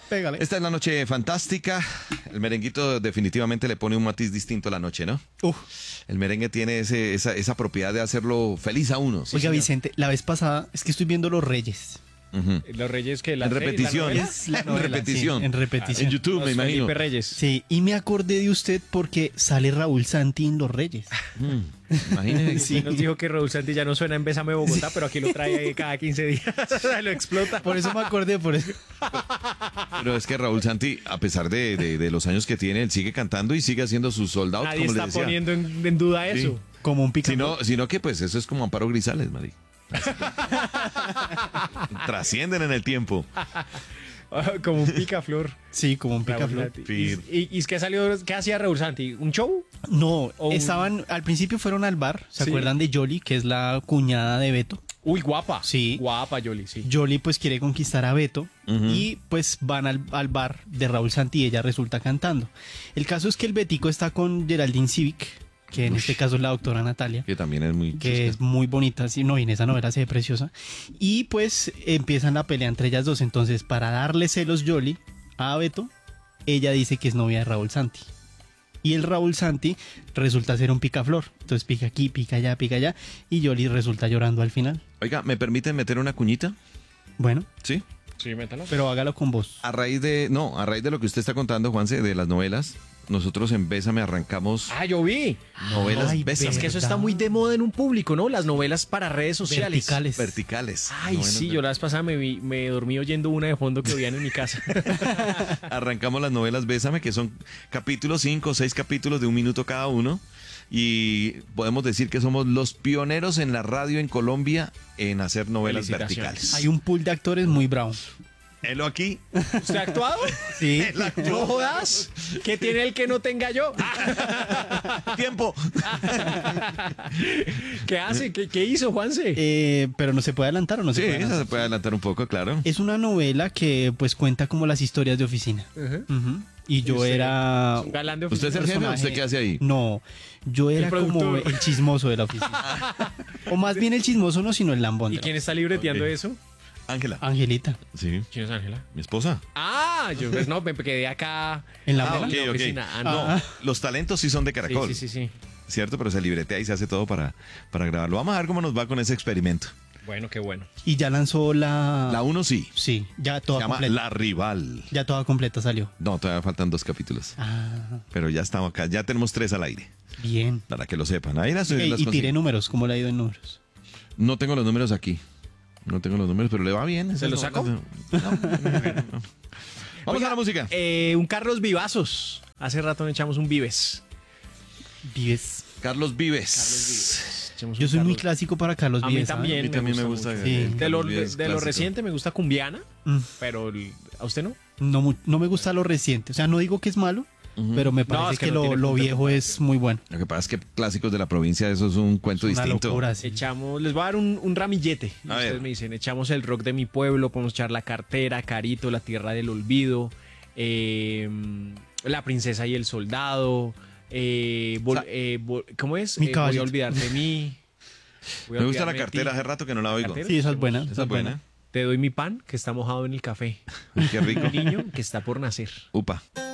Pégale. Esta es la noche fantástica. El merenguito definitivamente le pone un matiz distinto a la noche, ¿no? El merengue tiene esa propiedad de hacerlo feliz a uno. Oiga, Vicente, la vez pasada es que estoy viendo Los Reyes. Ujú. Los Reyes que En repetición. La En novela, repetición. sí, en repetición. En YouTube, me imagino. Felipe Reyes. Sí, y me acordé de usted porque sale Raúl Santi en Los Reyes. Imagínese. Sí, nos dijo que Raúl Santi ya no suena en Bésame Bogotá, pero aquí lo trae cada 15 días. O sea, lo explota. Por eso me acordé, por eso. Pero es que Raúl Santi, a pesar de los años que tiene, él sigue cantando y sigue haciendo sus soldados, Nadie como le está decía. poniendo en duda eso. Como un picaflor. Sino que pues eso es como Amparo Grisales, Mari. Trascienden en el tiempo. Como un picaflor. Sí, como un Raúl picaflor. Santi. Sí. ¿Y es que salió? ¿Qué hacía Raúl Santi? ¿Un show? No, O un- estaban, al principio fueron al bar, ¿se Sí. acuerdan de Yoli, que es la cuñada de Beto? Uy, guapa. Sí. Guapa, Yoli, sí. Yoli pues quiere conquistar a Beto Ujú. y pues van al bar de Raúl Santi y ella resulta cantando. El caso es que el Betico está con Geraldine Civic, que en este caso es la doctora Natalia, Que también es muy que chusca. es muy bonita, sí, no, y en esa novela se ve preciosa. Y pues empiezan la pelea entre ellas dos. Entonces, para darle celos Yoli a Beto, ella dice que es novia de Raúl Santi. Y el Raúl Santi resulta ser un picaflor. Entonces pica aquí, pica allá, y Yoli resulta llorando al final. Oiga, ¿me permiten meter una cuñita? Bueno, Sí. Sí, métalo. pero hágalo con voz. A raíz de lo que usted está contando, Juanse, de las novelas, nosotros en Bésame arrancamos Ah, yo vi. novelas Ay, Bésame. Es que eso está muy de moda en un público, ¿no? Las novelas para redes sociales. Verticales. verticales. Ay, Novelas sí, yo la vez pasada me dormí oyendo una de fondo que oían en mi casa. Arrancamos las novelas Bésame, que son capítulos, 5 o 6 capítulos de 1 minuto cada uno. Y podemos decir que somos los pioneros en la radio en Colombia en hacer novelas Felicitaciones. verticales. Hay un pool de actores muy bravo. Helo aquí. ¿Usted ha actuado? Sí. No jodas. ¿Qué tiene el que no tenga yo? Tiempo. ¿Qué hace? ¿Qué hizo, Juanse? Pero no se puede adelantar o no se Sí, puede esa adelantar. se puede adelantar un poco, claro. Es una novela que pues cuenta como las historias de oficina. Ujú. Ujú. Y yo usted era... Un galán de ¿Usted es el oficina. jefe o usted qué hace ahí? No, yo era como productor. el chismoso de la oficina. O más bien el chismoso no, sino el lambón. ¿Y de la quién está libreteando Ok. eso? Ángela. Angelita. Sí, ¿Quién es Ángela? mi esposa. Ah, yo pues no, me quedé acá En la Ah, novela. ok, en la ok. oficina. Ah, No, no. los talentos sí son de Caracol, Sí, sí, sí, sí. ¿cierto? Pero se libretea y se hace todo para grabarlo. Vamos a ver cómo nos va con ese experimento. Bueno, qué bueno. Y ya lanzó la... La 1 sí. Sí, ya Se toda llama completa. La Rival. Ya toda completa salió. No, todavía faltan 2 capítulos. Ah, Pero ya estamos acá, ya tenemos 3 al aire. bien. Para que lo sepan. Ahí las Y consigo. tiré números, ¿cómo le ha ido en números? No tengo los números aquí. No tengo los números, pero le va bien. ¿Se los Esas sacó? novelas de- No. Vamos Oiga, a la música. Un Carlos Vivazos. Hace rato le echamos un Vives. Vives. Carlos Vives. Echamos Yo un soy muy Carlos- clásico para Carlos A mí Vives. también. A mí también me gusta. mucho. Sí. De lo, Carlos Vives de lo clásico. reciente me gusta Cumbiana, Mm, pero ¿a usted no? no me gusta lo reciente. O sea, no digo que es malo, pero me parece es que que, no tiene lo punto de viejo es comparación. muy bueno. Lo que pasa es que clásicos de la provincia, eso es un cuento Una distinto. locura, sí. Echamos, les voy a dar un ramillete. Y A ver. ustedes me dicen, echamos el rock de mi pueblo, podemos echar La Cartera, Carito, La Tierra del Olvido, La Princesa y el Soldado, ¿cómo es? Mi Voy a caballito. olvidar de mí. Voy a Me gusta la olvidarme de cartera, ti. hace rato que no la oigo. ¿Cartera? Sí, esa es buena. Esa es buena. Te doy mi pan que está mojado en el café. Uy, qué rico. Mi niño que está por nacer. Upa.